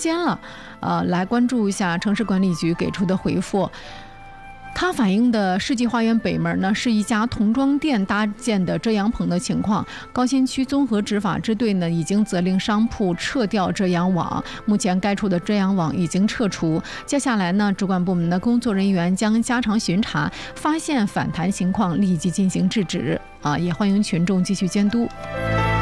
间了，来关注一下城市管理局给出的回复。它反映的世纪花园北门呢，是一家童装店搭建的遮阳棚的情况。高新区综合执法支队呢，已经责令商铺撤掉遮阳网，目前该处的遮阳网已经撤除。接下来呢，主管部门的工作人员将加强巡查，发现反弹情况立即进行制止。也欢迎群众继续监督。